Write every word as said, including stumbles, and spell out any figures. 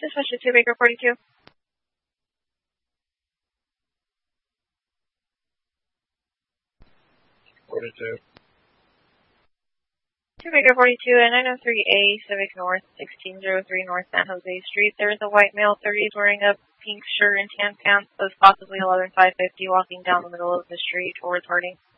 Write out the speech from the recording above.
Dispatch to two Baker forty-two. forty-two. two Baker forty-two at nine oh three A Civic North, sixteen oh three North San Jose Street. There is a white male, thirties, wearing a pink shirt and tan pants, was possibly eleven five fifty, walking down the middle of the street towards Harding.